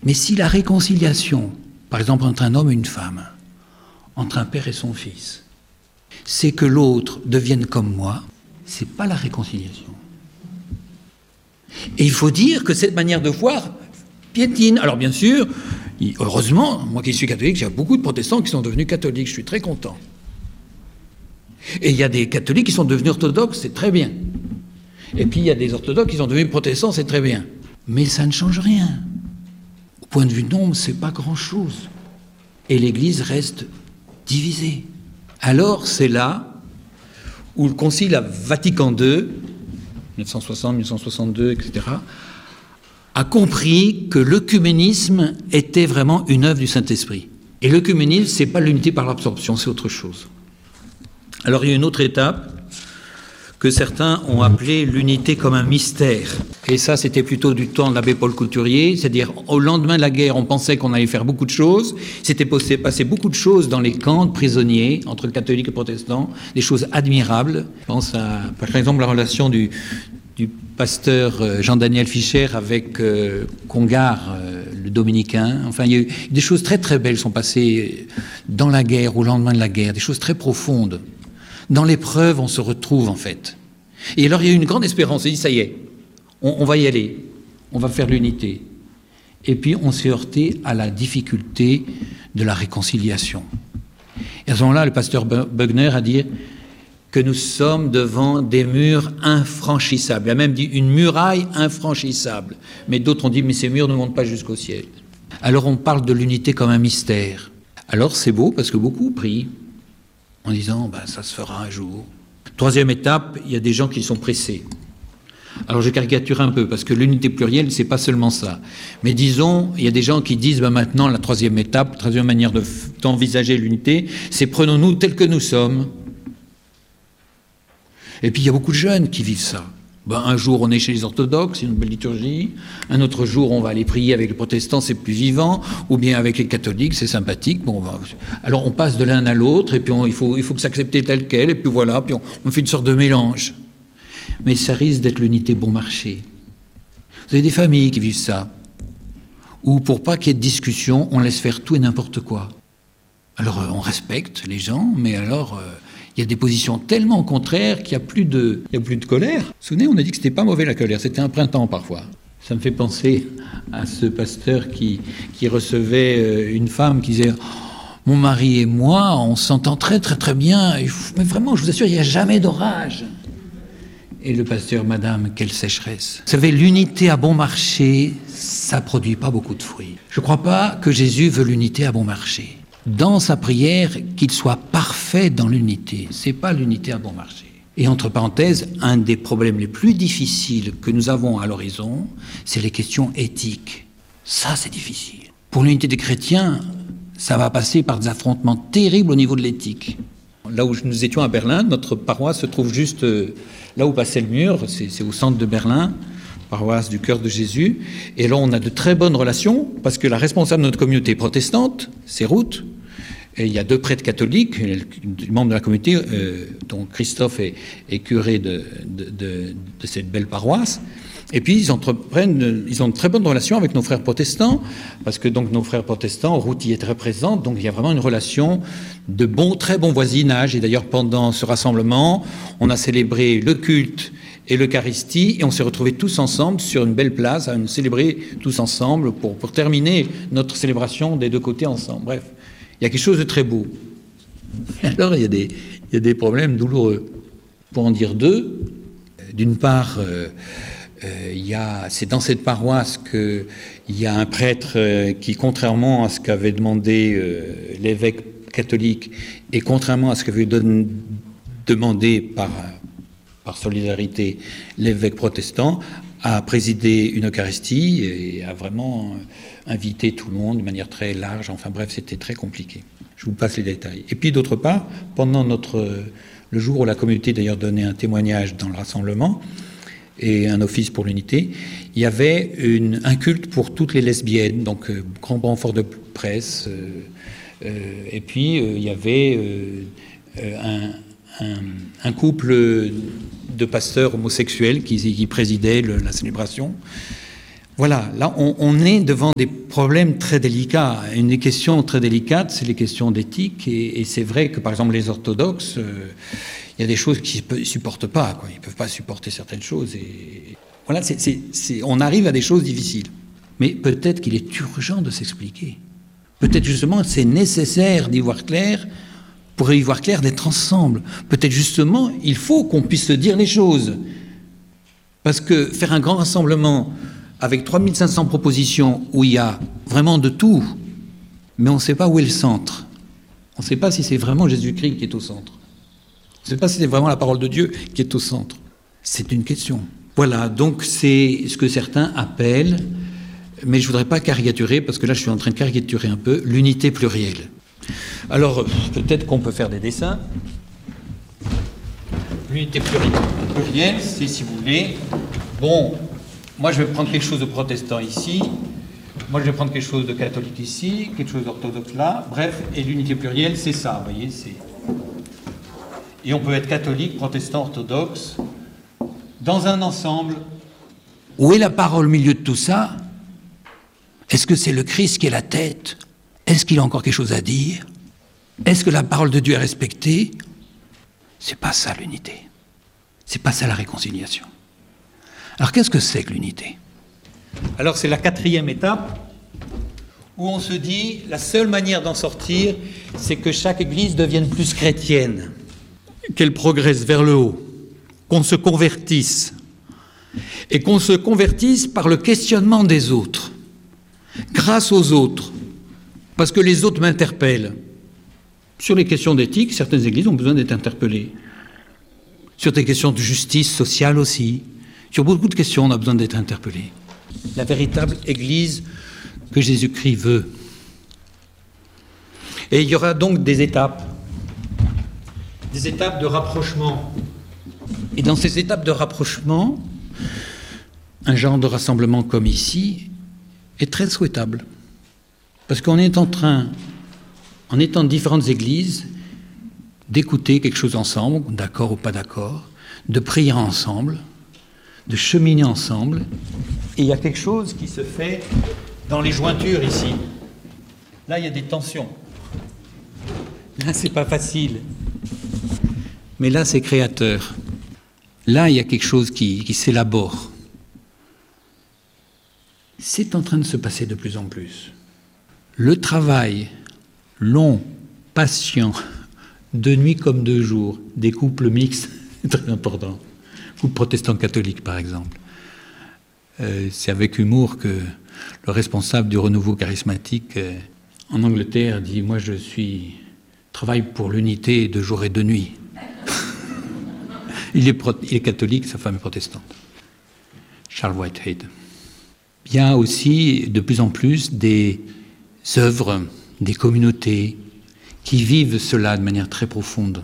Mais si la réconciliation, par exemple entre un homme et une femme, entre un père et son fils, c'est que l'autre devienne comme moi, c'est pas la réconciliation. Et il faut dire que cette manière de voir piétine. Alors bien sûr, heureusement, moi qui suis catholique, il y a beaucoup de protestants qui sont devenus catholiques, je suis très content. Et il y a des catholiques qui sont devenus orthodoxes, c'est très bien. Et puis il y a des orthodoxes qui sont devenus protestants, c'est très bien. Mais ça ne change rien. Au point de vue nombre, c'est pas grand-chose. Et l'Église reste divisée. Alors c'est là où le Concile Vatican II, 1960, 1962, etc., a compris que l'œcuménisme était vraiment une œuvre du Saint-Esprit. Et l'œcuménisme, c'est pas l'unité par l'absorption, c'est autre chose. Alors il y a une autre étape que certains ont appelée l'unité comme un mystère. Et ça, c'était plutôt du temps de l'abbé Paul Couturier, c'est-à-dire au lendemain de la guerre, on pensait qu'on allait faire beaucoup de choses, s'était passé beaucoup de choses dans les camps de prisonniers, entre catholiques et protestants, des choses admirables. Je pense à, par exemple, la relation du pasteur Jean-Daniel Fischer avec Congar, le dominicain. Enfin, il y a eu des choses très très belles sont passées dans la guerre, au lendemain de la guerre, des choses très profondes. Dans l'épreuve, on se retrouve en fait. Et alors il y a eu une grande espérance, on s'est dit ça y est, on va y aller, on va faire l'unité. Et puis on s'est heurté à la difficulté de la réconciliation. Et à ce moment-là, le pasteur Bugner a dit que nous sommes devant des murs infranchissables. Il a même dit une muraille infranchissable. Mais d'autres ont dit mais ces murs ne montent pas jusqu'au ciel. Alors on parle de l'unité comme un mystère. Alors c'est beau parce que beaucoup prient en disant ça se fera un jour. Troisième étape, il y a des gens qui sont pressés. Alors je caricature un peu parce que l'unité plurielle, c'est pas seulement ça. Mais disons, il y a des gens qui disent maintenant la troisième étape, la troisième manière d'envisager l'unité, c'est prenons-nous tels que nous sommes. Et puis il y a beaucoup de jeunes qui vivent ça. Un jour on est chez les orthodoxes, c'est une belle liturgie. Un autre jour on va aller prier avec les protestants, c'est plus vivant. Ou bien avec les catholiques, c'est sympathique. Alors on passe de l'un à l'autre et puis il faut que s'accepter tel quel. Et puis voilà, puis on fait une sorte de mélange. Mais ça risque d'être l'unité bon marché. Vous avez des familles qui vivent ça. Où pour pas qu'il y ait de discussion, on laisse faire tout et n'importe quoi. Alors on respecte les gens, mais alors... il y a des positions tellement contraires qu'il n'y a plus de colère. Vous vous souvenez, on a dit que c'était pas mauvais la colère, c'était un printemps parfois. Ça me fait penser à ce pasteur qui recevait une femme qui disait « Mon mari et moi, on s'entend très très très bien, mais vraiment, je vous assure, il n'y a jamais d'orage. » Et le pasteur « Madame, quelle sécheresse !» Vous savez, l'unité à bon marché, ça ne produit pas beaucoup de fruits. Je ne crois pas que Jésus veut l'unité à bon marché. Dans sa prière, qu'il soit parfait dans l'unité. C'est pas l'unité à bon marché. Et entre parenthèses, un des problèmes les plus difficiles que nous avons à l'horizon, c'est les questions éthiques. Ça, c'est difficile. Pour l'unité des chrétiens, ça va passer par des affrontements terribles au niveau de l'éthique. Là où nous étions à Berlin, notre paroisse se trouve juste là où passait le mur, c'est au centre de Berlin, paroisse du Cœur de Jésus. Et là, on a de très bonnes relations, parce que la responsable de notre communauté protestante, c'est Ruth. Et il y a 2 prêtres catholiques, membres de la communauté, dont Christophe est curé de cette belle paroisse. Et puis, ils ont de très bonnes relations avec nos frères protestants, parce que donc nos frères protestants, Ruth y est très présente, donc il y a vraiment une relation de très bon voisinage. Et d'ailleurs, pendant ce rassemblement, on a célébré le culte et l'Eucharistie, et on s'est retrouvés tous ensemble sur une belle place, à nous célébrer tous ensemble pour terminer notre célébration des 2 côtés ensemble. Bref, il y a quelque chose de très beau. Alors, il y a des problèmes douloureux. Pour en dire 2, d'une part, c'est dans cette paroisse qu'il y a un prêtre qui, contrairement à ce qu'avait demandé l'évêque catholique, et contrairement à ce qu'avait demandé par solidarité l'évêque protestant, a présidé une Eucharistie et a vraiment invité tout le monde de manière très large. Enfin bref, c'était très compliqué. Je vous passe les détails. Et puis d'autre part, pendant le jour où la communauté d'ailleurs donnait un témoignage dans le rassemblement et un office pour l'unité, il y avait un culte pour toutes les lesbiennes, donc grand renfort de presse. Et puis il y avait un couple de pasteurs homosexuels qui présidaient la célébration. Voilà, là on est devant des problèmes très délicats. Une des questions très délicates, c'est les questions d'éthique, et c'est vrai que par exemple les orthodoxes, il y a des choses qu'ils ne supportent pas, quoi. Ils ne peuvent pas supporter certaines choses. Et voilà, on arrive à des choses difficiles. Mais peut-être qu'il est urgent de s'expliquer. Peut-être justement c'est nécessaire d'y voir clair, pour y voir clair, d'être ensemble. Peut-être justement il faut qu'on puisse se dire les choses. Parce que faire un grand rassemblement avec 3500 propositions où il y a vraiment de tout, mais on ne sait pas où est le centre. On ne sait pas si c'est vraiment Jésus-Christ qui est au centre. On ne sait pas si c'est vraiment la parole de Dieu qui est au centre. C'est une question. Voilà, donc c'est ce que certains appellent, mais je ne voudrais pas caricaturer, parce que là je suis en train de caricaturer un peu, l'unité plurielle. Alors, peut-être qu'on peut faire des dessins. L'unité plurielle, c'est, si vous voulez, bon, moi je vais prendre quelque chose de protestant ici, moi je vais prendre quelque chose de catholique ici, quelque chose d'orthodoxe là, bref, et l'unité plurielle, c'est ça, vous voyez, c'est... Et on peut être catholique, protestant, orthodoxe, dans un ensemble. Où est la parole au milieu de tout ça? Est-ce que c'est le Christ qui est la tête? Est-ce qu'il a encore quelque chose à dire? Est-ce que la parole de Dieu est respectée? C'est pas ça l'unité. C'est pas ça la réconciliation. Alors qu'est-ce que c'est que l'unité? Alors c'est la 4e étape où on se dit la seule manière d'en sortir, c'est que chaque église devienne plus chrétienne, qu'elle progresse vers le haut, qu'on se convertisse, et qu'on se convertisse par le questionnement des autres, grâce aux autres, parce que les autres m'interpellent. Sur les questions d'éthique, certaines églises ont besoin d'être interpellées. Sur des questions de justice sociale aussi. Sur beaucoup de questions, on a besoin d'être interpellés. La véritable église que Jésus-Christ veut. Et il y aura donc des étapes de rapprochement. Et dans ces étapes de rapprochement, un genre de rassemblement comme ici est très souhaitable. Parce qu'on est en train, en étant de différentes églises, d'écouter quelque chose ensemble, d'accord ou pas d'accord, de prier ensemble, de cheminer ensemble. Et il y a quelque chose qui se fait dans les jointures ici. Là, il y a des tensions. Là, c'est pas facile. Mais là, c'est créateur. Là, il y a quelque chose qui s'élabore. C'est en train de se passer de plus en plus. Le travail long, patient, de nuit comme de jour, des couples mixtes, c'est très important. Couple protestant-catholique, par exemple. C'est avec humour que le responsable du renouveau charismatique en Angleterre dit « Moi, je travaille pour l'unité de jour et de nuit. » il est catholique, sa femme est protestante. Charles Whitehead. Il y a aussi de plus en plus des œuvres, des communautés qui vivent cela de manière très profonde.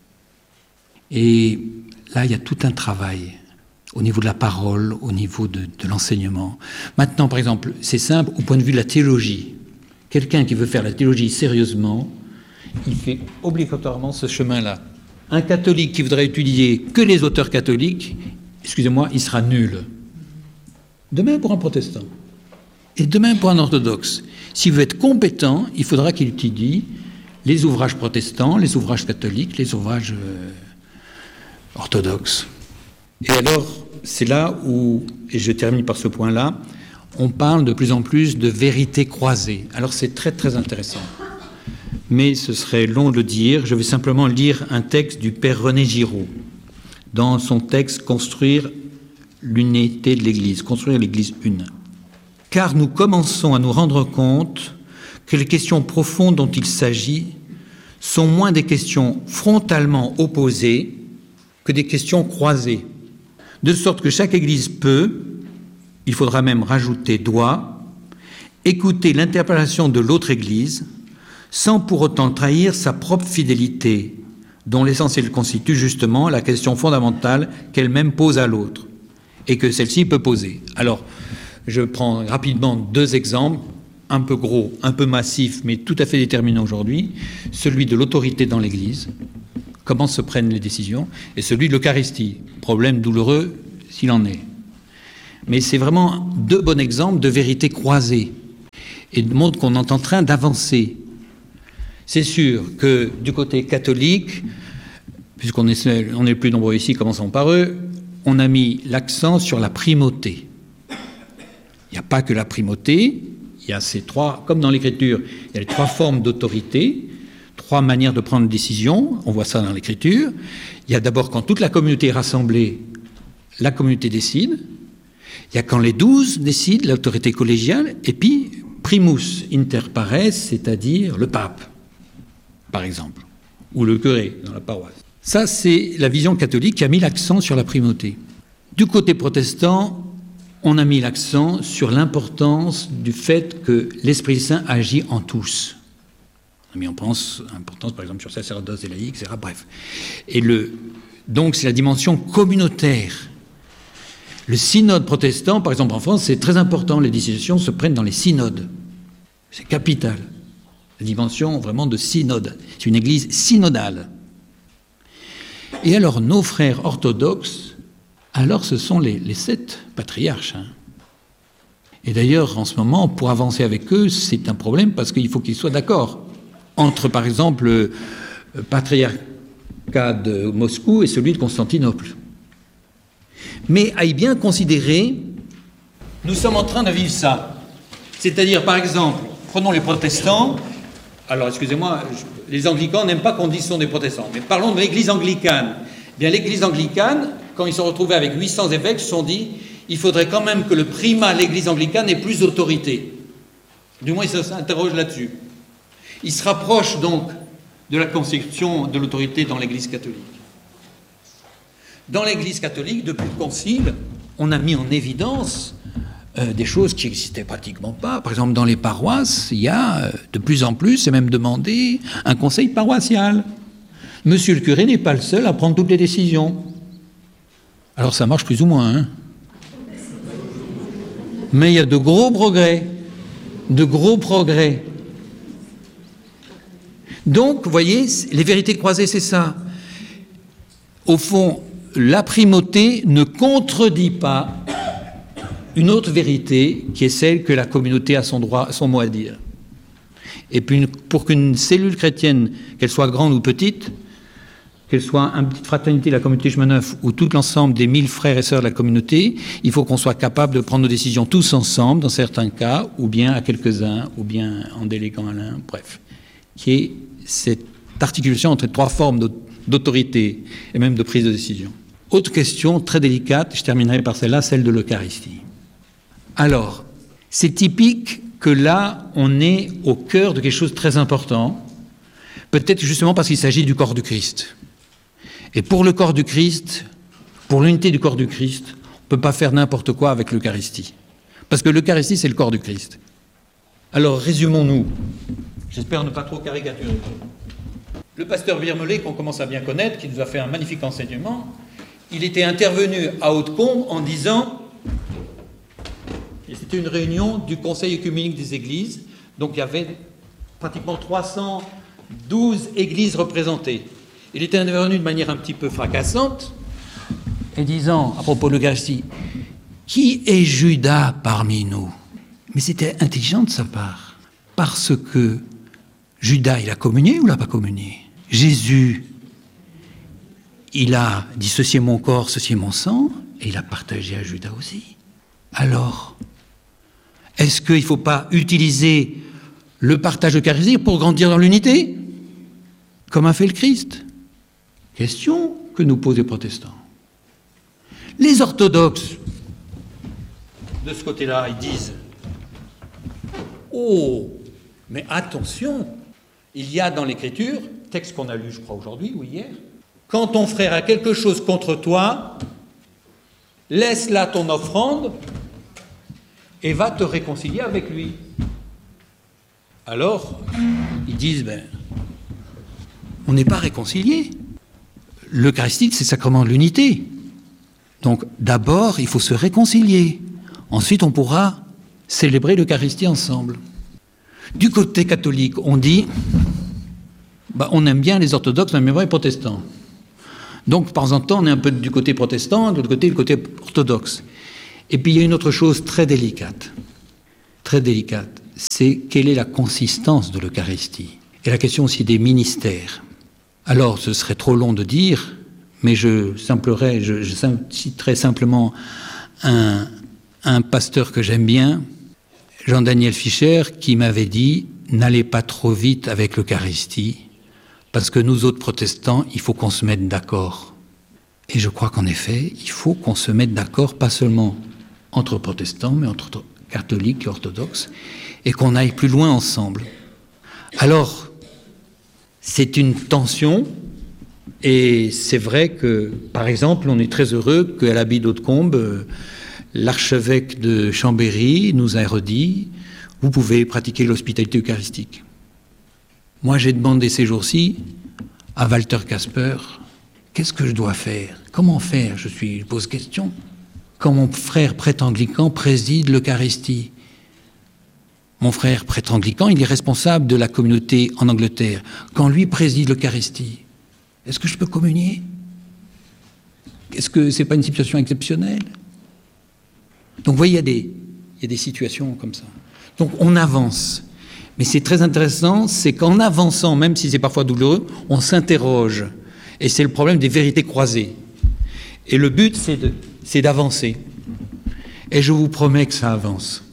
Et là, il y a tout un travail au niveau de la parole, au niveau de l'enseignement. Maintenant, par exemple, c'est simple au point de vue de la théologie. Quelqu'un qui veut faire la théologie sérieusement, il fait obligatoirement ce chemin-là. Un catholique qui voudrait étudier que les auteurs catholiques, excusez-moi, il sera nul. Demain pour un protestant. Et demain pour un orthodoxe. S'il veut être compétent, il faudra qu'il étudie les ouvrages protestants, les ouvrages catholiques, les ouvrages orthodoxes. Et alors, c'est là où, et je termine par ce point-là, on parle de plus en plus de vérité croisée. Alors c'est très très intéressant. Mais ce serait long de le dire. Je vais simplement lire un texte du père René Giraud, dans son texte « Construire l'unité de l'Église »,« Construire l'Église une ». Car nous commençons à nous rendre compte que les questions profondes dont il s'agit sont moins des questions frontalement opposées que des questions croisées. De sorte que chaque Église peut, il faudra même rajouter doit, écouter l'interpellation de l'autre Église sans pour autant trahir sa propre fidélité, dont l'essentiel constitue justement la question fondamentale qu'elle-même pose à l'autre, et que celle-ci peut poser. Alors, je prends rapidement 2 exemples, un peu gros, un peu massifs, mais tout à fait déterminants aujourd'hui, celui de l'autorité dans l'Église, comment se prennent les décisions, et celui de l'Eucharistie, problème douloureux s'il en est. Mais c'est vraiment deux bons exemples de vérité croisée et de montre qu'on est en train d'avancer. C'est sûr que du côté catholique, puisqu'on est plus nombreux ici, commençons par eux, on a mis l'accent sur la primauté. Il n'y a pas que la primauté, il y a ces trois, comme dans l'Écriture, il y a les trois formes d'autorité, trois manières de prendre une décision, on voit ça dans l'Écriture. Il y a d'abord quand toute la communauté est rassemblée, la communauté décide. Il y a quand les 12 décident, l'autorité collégiale, et puis primus inter pares, c'est-à-dire le pape, par exemple, ou le curé dans la paroisse. Ça, c'est la vision catholique qui a mis l'accent sur la primauté. Du côté protestant, on a mis l'accent sur l'importance du fait que l'Esprit Saint agit en tous. On a mis importance, par exemple, sur sacerdoce et laïcs, etc. Bref. Donc, c'est la dimension communautaire. Le synode protestant, par exemple en France, c'est très important. Les décisions se prennent dans les synodes. C'est capital. La dimension vraiment de synode. C'est une église synodale. Et alors, nos frères orthodoxes, alors ce sont les 7 patriarches. Et d'ailleurs, en ce moment, pour avancer avec eux, c'est un problème parce qu'il faut qu'ils soient d'accord. Entre, par exemple, le patriarcat de Moscou et celui de Constantinople. Mais aille bien considérer, nous sommes en train de vivre ça. C'est-à-dire, par exemple, prenons les protestants. Alors, excusez-moi, les anglicans n'aiment pas qu'on dise ce sont des protestants. Mais parlons de l'église anglicane. Bien, l'église anglicane, quand ils se sont retrouvés avec 800 évêques, se sont dit il faudrait quand même que le primat de l'église anglicane ait plus d'autorité. Du moins, ils s'interrogent là-dessus. Ils se rapprochent donc de la conception de l'autorité dans l'église catholique. Dans l'Église catholique, depuis le Concile, on a mis en évidence des choses qui n'existaient pratiquement pas. Par exemple, dans les paroisses, il y a de plus en plus, c'est même demandé, un conseil paroissial. Monsieur le curé n'est pas le seul à prendre toutes les décisions. Alors ça marche plus ou moins, hein. Mais il y a de gros progrès. De gros progrès. Donc, vous voyez, les vérités croisées, c'est ça. Au fond, la primauté ne contredit pas une autre vérité qui est celle que la communauté a son droit, son mot à dire. Et puis pour qu'une cellule chrétienne, qu'elle soit grande ou petite, qu'elle soit une petite fraternité de la communauté chemin neuf ou tout l'ensemble des 1000 frères et sœurs de la communauté, il faut qu'on soit capable de prendre nos décisions tous ensemble, dans certains cas, ou bien à quelques-uns, ou bien en déléguant à l'un, bref. Qui est cette articulation entre trois formes d'autorité et même de prise de décision. Autre question très délicate, je terminerai par celle-là, celle de l'Eucharistie. Alors, c'est typique que là, on est au cœur de quelque chose de très important, peut-être justement parce qu'il s'agit du corps du Christ. Et pour le corps du Christ, pour l'unité du corps du Christ, on ne peut pas faire n'importe quoi avec l'Eucharistie. Parce que l'Eucharistie, c'est le corps du Christ. Alors, résumons-nous. J'espère ne pas trop caricaturer. Le pasteur Birmelet, qu'on commence à bien connaître, qui nous a fait un magnifique enseignement, il était intervenu à Hautecombe en disant, et c'était une réunion du Conseil œcuménique des Églises, donc il y avait pratiquement 312 églises représentées. Il était intervenu de manière un petit peu fracassante, et disant, à propos de l'Eucharistie, qui est Judas parmi nous? Mais c'était intelligent de sa part, parce que Judas, il a communié ou il n'a pas communié? Jésus, il a dit ceci est mon corps, ceci est mon sang, et il a partagé à Judas aussi. Alors, est-ce qu'il ne faut pas utiliser le partage eucharistique pour grandir dans l'unité, comme a fait le Christ? Question que nous posent les protestants. Les orthodoxes, de ce côté-là, ils disent « Oh, mais attention, il y a dans l'Écriture, texte qu'on a lu, je crois, aujourd'hui ou hier, quand ton frère a quelque chose contre toi, laisse là ton offrande et va te réconcilier avec lui. » Alors, ils disent, on n'est pas réconciliés. L'Eucharistie, c'est le sacrement de l'unité. Donc, d'abord, il faut se réconcilier. Ensuite, on pourra célébrer l'Eucharistie ensemble. Du côté catholique, on dit, on aime bien les orthodoxes, on aime bien les protestants. Donc, de temps en temps, on est un peu du côté protestant, de l'autre côté, le côté orthodoxe. Et puis il y a une autre chose très délicate, c'est quelle est la consistance de l'Eucharistie. Et la question aussi des ministères. Alors ce serait trop long de dire, mais je citerai simplement un pasteur que j'aime bien, Jean-Daniel Fischer, qui m'avait dit « N'allez pas trop vite avec l'Eucharistie, parce que nous autres protestants, il faut qu'on se mette d'accord. » Et je crois qu'en effet, il faut qu'on se mette d'accord, pas seulement entre protestants, mais entre catholiques et orthodoxes, et qu'on aille plus loin ensemble. Alors, c'est une tension, et c'est vrai que, par exemple, on est très heureux qu'à l'abbaye d'Hautecombe, l'archevêque de Chambéry nous a redit « Vous pouvez pratiquer l'hospitalité eucharistique ». Moi, j'ai demandé ces jours-ci à Walter Kasper « Qu'est-ce que je dois faire ? Comment faire ?» Je pose question. Quand mon frère prêtre anglican préside l'Eucharistie. Mon frère prêtre anglican, il est responsable de la communauté en Angleterre. Quand lui préside l'Eucharistie, est-ce que je peux communier ? Est-ce que ce n'est pas une situation exceptionnelle ? Donc vous voyez, il y a des situations comme ça. Donc on avance. Mais c'est très intéressant, c'est qu'en avançant, même si c'est parfois douloureux, on s'interroge. Et c'est le problème des vérités croisées. Et le but, c'est d'avancer. Et je vous promets que ça avance.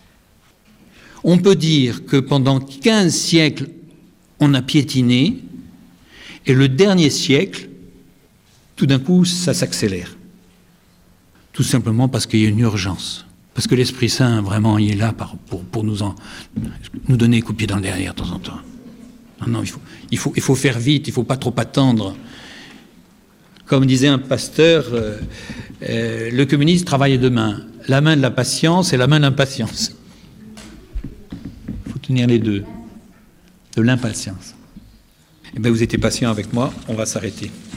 On peut dire que pendant 15 siècles, on a piétiné, et le dernier siècle, tout d'un coup, ça s'accélère. Tout simplement parce qu'il y a une urgence. Parce que l'Esprit Saint, vraiment, il est là pour nous donner un coup de pied dans le derrière de temps en temps. Non, il faut faire vite, il ne faut pas trop attendre. Comme disait un pasteur, le communiste travaille deux mains. La main de la patience et la main de l'impatience. Il faut tenir les deux. De l'impatience. Eh bien, vous étiez patient avec moi, on va s'arrêter.